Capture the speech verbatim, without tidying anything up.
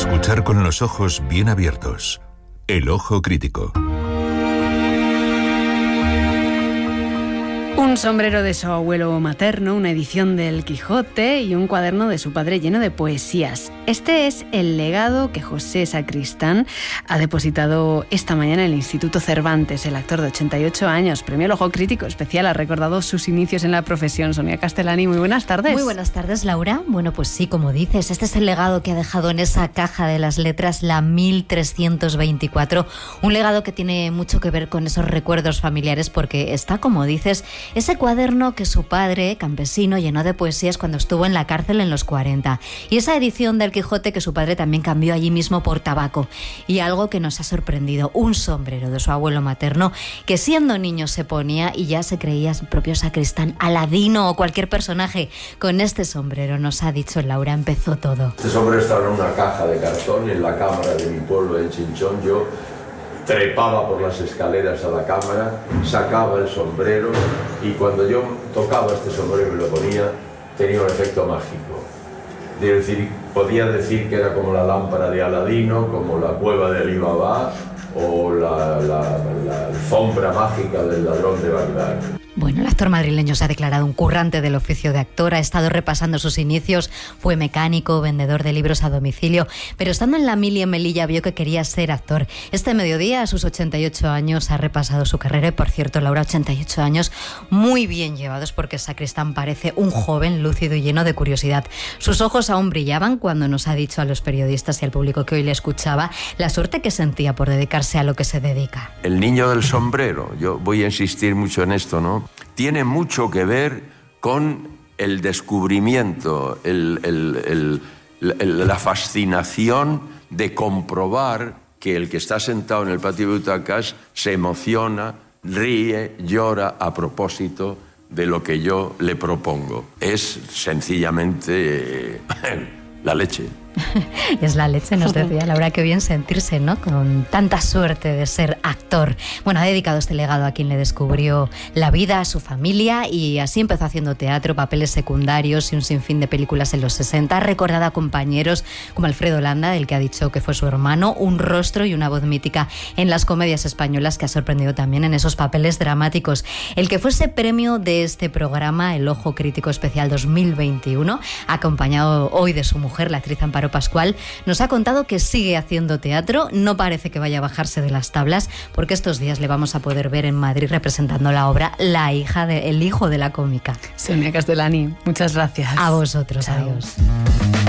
Escuchar con los ojos bien abiertos. El ojo crítico. Un sombrero de su abuelo materno, una edición del Quijote y un cuaderno de su padre lleno de poesías. Este es el legado que José Sacristán ha depositado esta mañana en el Instituto Cervantes. El actor de ochenta y ocho años, premio El Ojo Crítico Especial, ha recordado sus inicios en la profesión. Sonia Castellani, muy buenas tardes. Muy buenas tardes, Laura. Bueno, pues sí, como dices, este es el legado que ha dejado en esa caja de las letras, la mil trescientos veinticuatro. Un legado que tiene mucho que ver con esos recuerdos familiares porque está, como dices, ese cuaderno que su padre, campesino, llenó de poesías cuando estuvo en la cárcel en los cuarenta. Y esa edición del Quijote que su padre también cambió allí mismo por tabaco. Y algo que nos ha sorprendido, un sombrero de su abuelo materno que siendo niño se ponía y ya se creía su propio Sacristán, Aladino o cualquier personaje. Con este sombrero, nos ha dicho Laura, empezó todo. Este sombrero estaba en una caja de cartón en la cámara de mi pueblo en Chinchón. Yo trepaba por las escaleras a la cámara, sacaba el sombrero y cuando yo tocaba este sombrero y me lo ponía, tenía un efecto mágico. Es decir, podía decir que era como la lámpara de Aladino, como la cueva de Alí Baba o la, la, la alfombra mágica del ladrón de Bagdad. Bueno, el actor madrileño se ha declarado un currante del oficio de actor, ha estado repasando sus inicios, fue mecánico, vendedor de libros a domicilio, pero estando en la mili en Melilla vio que quería ser actor. Este mediodía, a sus ochenta y ocho años, ha repasado su carrera y, por cierto, Laura, ochenta y ocho años muy bien llevados porque Sacristán parece un joven lúcido y lleno de curiosidad. Sus ojos aún brillaban cuando nos ha dicho a los periodistas y al público que hoy le escuchaba la suerte que sentía por dedicarse a lo que se dedica. El niño del sombrero, yo voy a insistir mucho en esto, ¿no? Tiene mucho que ver con el descubrimiento, el, el, el, el, la fascinación de comprobar que el que está sentado en el patio de butacas se emociona, ríe, llora a propósito de lo que yo le propongo. Es sencillamente eh, la leche. Es la leche, nos decía Laura, qué bien sentirse, ¿no? Con tanta suerte de ser actor. Bueno, ha dedicado este legado a quien le descubrió la vida, a su familia, y así empezó haciendo teatro, papeles secundarios y un sinfín de películas en los sesenta. Ha recordado a compañeros como Alfredo Landa, del que ha dicho que fue su hermano, un rostro y una voz mítica en las comedias españolas que ha sorprendido también en esos papeles dramáticos. El que fuese premio de este programa, El Ojo Crítico Especial dos mil veintiuno, acompañado hoy de su mujer, la actriz Amparo Pascual, nos ha contado que sigue haciendo teatro, no parece que vaya a bajarse de las tablas, porque estos días le vamos a poder ver en Madrid representando la obra La hija de, El hijo de la cómica. Sonia Castellani, muchas gracias. A vosotros, Chao. Adiós.